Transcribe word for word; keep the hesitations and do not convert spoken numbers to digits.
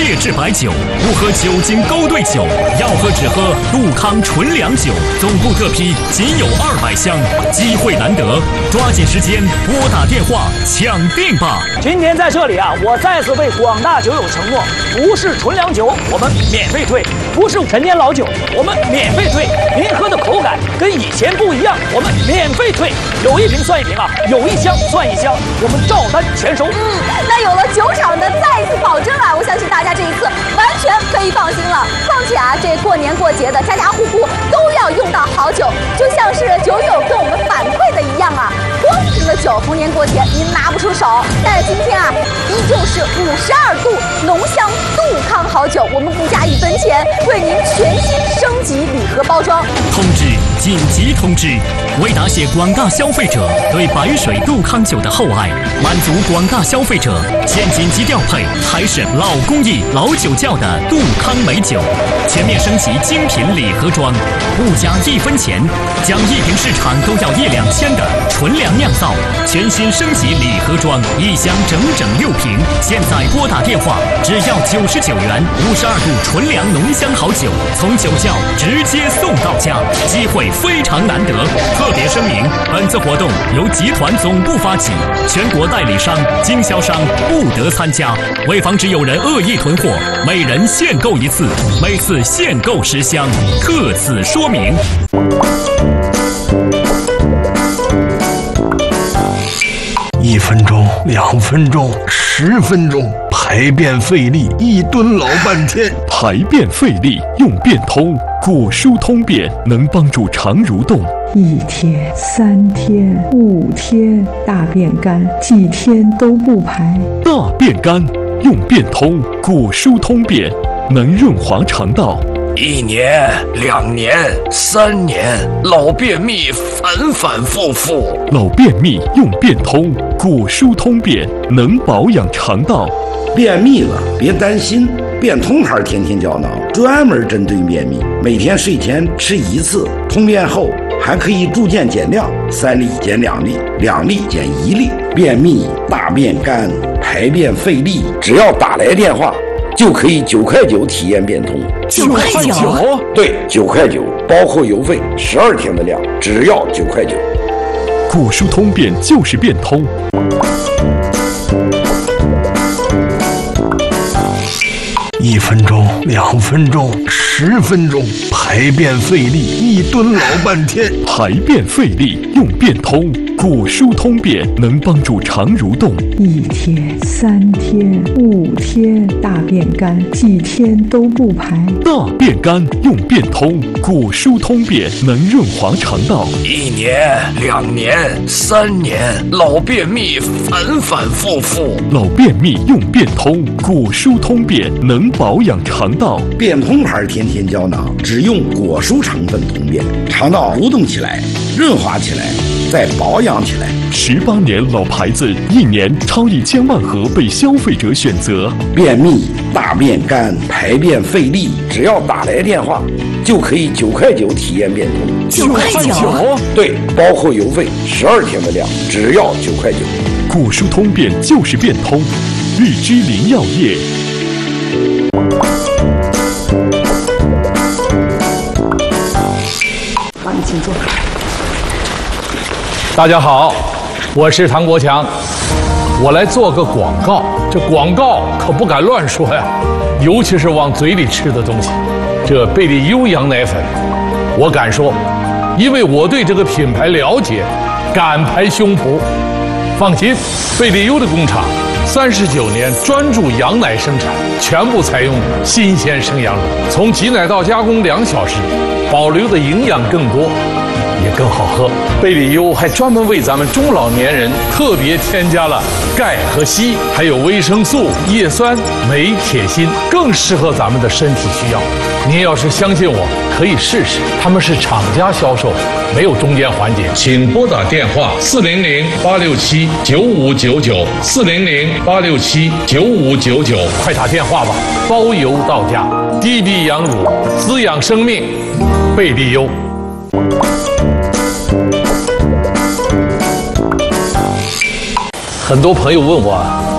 劣质白酒，不喝酒精勾兑酒，要喝只喝杜康纯粮酒，总部特批仅有二百箱，机会难得，抓紧时间拨打电话抢订吧！ 今天在这里啊，我再次为广大酒友承诺，不是纯粮酒我们免费退，不是陈年老酒我们免费退，您喝的口感跟以前不一样，我们免费退，有一瓶算一瓶啊，有一箱算一箱，我们照单全收。 嗯，那有了酒厂的再次保证啊，我相信大家这一次完全可以放心了。况且啊，这过年过节的家家户户都要用到好酒，就像是酒友跟我们反馈的一样啊，光瓶的酒逢年过节您拿不出手，但是今天啊，依旧是五十二度浓香杜康好酒，我们不加一分钱，为您全新升级礼盒包装。 通知！紧急通知！为答谢广大消费者对白水杜康酒的厚爱，满足广大消费者，现紧急调配海省老工艺老酒窖的杜康美酒，全面升级精品礼盒装，不加一分钱，将一瓶市场都要一两千的纯粮酿造，全新升级礼盒装，一箱整整六瓶。现在拨打电话，只要九十九元，五十二度纯粮浓香好酒，从酒窖直接送到家，机会非常难得。特别声明，本次活动由集团总部发起，全国代理商、经销商不得参加。为防止有人恶意囤货，每人限购一次，每次限购十箱，特此说明。 一分钟，两分钟，十分钟，排便费力，一蹲老半天。 排便费力用便通，果蔬通便能帮助肠蠕动。 一天、三天、五天，大便干，几天都不排。 大便干用便通，果蔬通便能润滑肠道。 一年、两年、三年，老便秘反反复复。 老便秘用便通，果蔬通便能保养肠道。 便秘了别担心，便通牌天天胶囊专门针对便秘，每天睡前吃一次，通便后还可以逐渐减量，三粒减两粒，两粒减一粒。便秘、大便干、排便费力，只要打来电话就可以九块九体验便通。 九块九？ 对，九块九，包括邮费，十二天的量，只要九块九。 果蔬通便就是便通。 一分钟，两分钟，十分钟，排便费力，一蹲老半天。 排便费力用便通，果蔬通便能帮助肠蠕动。 一天、三天、五天，大便干，几天都不排。 大便干用便通，果蔬通便能润滑肠道。 一年、两年、三年，老便秘反反复复。 老便秘用便通，果蔬通便能保养肠道。 便通牌天天胶囊只用果蔬成分通便，肠道蠕动起来，润滑起来，再保养起来。 十八年老牌子，一年超一千万盒被消费者选择。 便秘、大便干、排便费力，只要打来电话就可以九块九体验便通。 九块九？ 对，包括邮费，十二天的量，只要九块九。 果蔬通便就是便通，日之林药业。 好，你请坐。 大家好，我是唐国强，我来做个广告。这广告可不敢乱说呀，尤其是往嘴里吃的东西。这贝利优羊奶粉，我敢说，因为我对这个品牌了解，敢拍胸脯。放心，贝利优的工厂三十九年专注羊奶生产，全部采用新鲜生羊乳，从挤奶到加工两小时，保留的营养更多，也更好喝。贝利优还专门为咱们中老年人特别添加了钙和硒，还有维生素、叶酸、镁、铁、锌，更适合咱们的身体需要。您要是相信我，可以试试。他们是厂家销售，没有中间环节。请拨打电话四零零八六七九五九九四零零八六七九五九九，快打电话吧，包邮到家。低低羊乳，滋养生命，贝利优。很多朋友问我，